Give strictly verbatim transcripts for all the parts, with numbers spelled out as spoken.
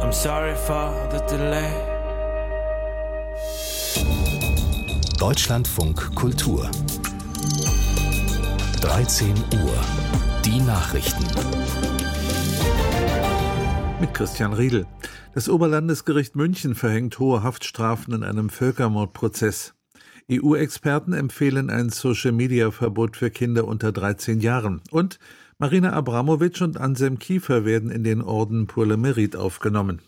I'm sorry for the delay. Deutschlandfunk Kultur. dreizehn Uhr. Die Nachrichten. Mit Christian Riedel. Das Oberlandesgericht München verhängt hohe Haftstrafen in einem Völkermordprozess. E U-Experten empfehlen ein Social-Media-Verbot für Kinder unter dreizehn Jahren. Und Marina Abramovic und Ansem Kiefer werden in den Orden pour le Mérite aufgenommen.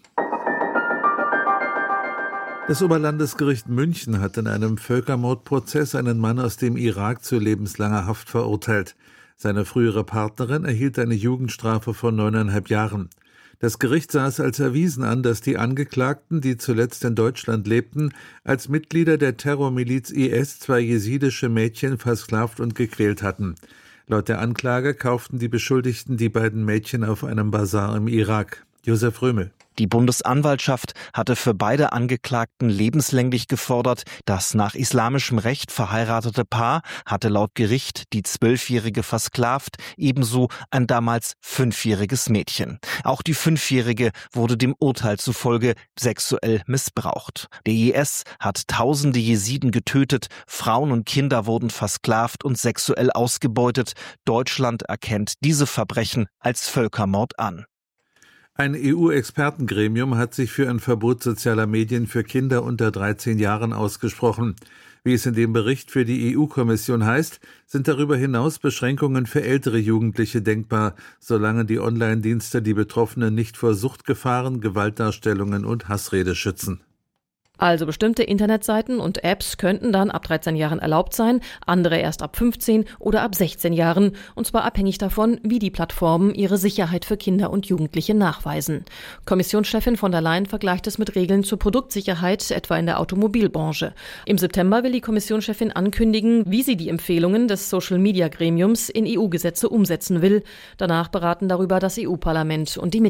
Das Oberlandesgericht München hat in einem Völkermordprozess einen Mann aus dem Irak zu lebenslanger Haft verurteilt. Seine frühere Partnerin erhielt eine Jugendstrafe von neuneinhalb Jahren. Das Gericht sah es als erwiesen an, dass die Angeklagten, die zuletzt in Deutschland lebten, als Mitglieder der Terrormiliz I S zwei jesidische Mädchen versklavt und gequält hatten. Laut der Anklage kauften die Beschuldigten die beiden Mädchen auf einem Basar im Irak. Josef Römel. Die Bundesanwaltschaft hatte für beide Angeklagten lebenslänglich gefordert. Das nach islamischem Recht verheiratete Paar hatte laut Gericht die Zwölfjährige versklavt, ebenso ein damals fünfjähriges Mädchen. Auch die Fünfjährige wurde dem Urteil zufolge sexuell missbraucht. Der I S hat tausende Jesiden getötet, Frauen und Kinder wurden versklavt und sexuell ausgebeutet. Deutschland erkennt diese Verbrechen als Völkermord an. Ein E U-Expertengremium hat sich für ein Verbot sozialer Medien für Kinder unter dreizehn Jahren ausgesprochen. Wie es in dem Bericht für die E U-Kommission heißt, sind darüber hinaus Beschränkungen für ältere Jugendliche denkbar, solange die Online-Dienste die Betroffenen nicht vor Suchtgefahren, Gewaltdarstellungen und Hassrede schützen. Also bestimmte Internetseiten und Apps könnten dann ab dreizehn Jahren erlaubt sein, andere erst ab fünfzehn oder ab sechzehn Jahren, und zwar abhängig davon, wie die Plattformen ihre Sicherheit für Kinder und Jugendliche nachweisen. Kommissionschefin von der Leyen vergleicht es mit Regeln zur Produktsicherheit, etwa in der Automobilbranche. Im September will die Kommissionschefin ankündigen, wie sie die Empfehlungen des Social-Media-Gremiums in E U-Gesetze umsetzen will. Danach beraten darüber das E U-Parlament und die Mitgliedstaaten.